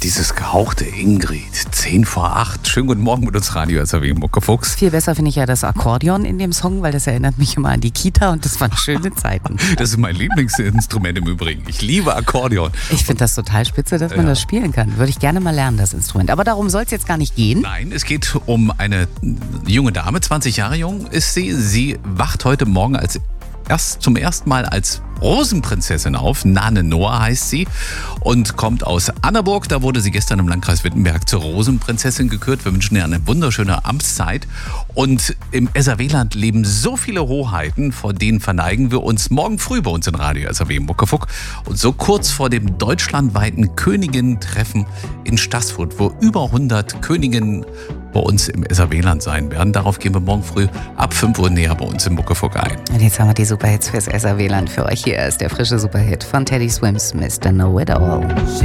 dieses gehauchte Ingrid, 7:50. Schönen guten Morgen mit uns Radio SAW Muckefuchs. Viel besser finde ich ja das Akkordeon in dem Song, weil das erinnert mich immer an die Kita und das waren schöne Zeiten. Das ist mein Lieblingsinstrument im Übrigen. Ich liebe Akkordeon. Ich finde das total spitze, dass man das spielen kann. Würde ich gerne mal lernen, das Instrument. Aber darum soll es jetzt gar nicht gehen. Nein, es geht um eine junge Dame, 20 Jahre jung ist sie. Sie wacht heute Morgen zum ersten Mal als Rosenprinzessin auf. Nane Noah heißt sie und kommt aus Annaburg. Da wurde sie gestern im Landkreis Wittenberg zur Rosenprinzessin gekürt. Wir wünschen ihr eine wunderschöne Amtszeit. Und im SAW-Land leben so viele Hoheiten, vor denen verneigen wir uns morgen früh bei uns in Radio SAW Muckefuck. Und so kurz vor dem deutschlandweiten Königinnen-Treffen in Stassfurt, wo über 100 Königinnen bei uns im SAW-Land sein werden. Darauf gehen wir morgen früh ab 5 Uhr näher bei uns in Muckefuck ein. Und jetzt haben wir die Superhits fürs SAW-Land für euch. Hier ist der frische Superhit von Teddy Swims, Mr. Know It All.